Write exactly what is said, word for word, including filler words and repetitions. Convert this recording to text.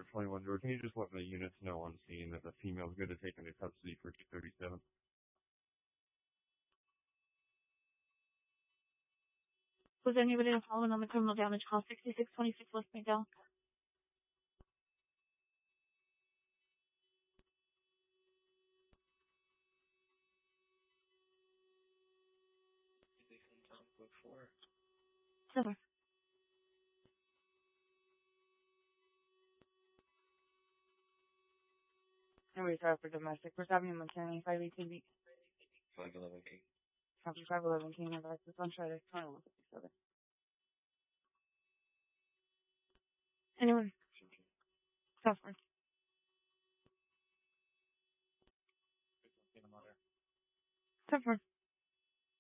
Tower twenty-one, George. Can you just let the units know on scene that the female's good to take into custody for two thirty-seven? Was there anybody else following on the criminal damage call sixty-six twenty-six West McDowell? Seven. Number five for domestic. First Avenue, Montana, five eighteen B. five eleven King. Copy five eleven King, and access on Friday, twenty-one fifty-seven. Anyone? Southward. Southward.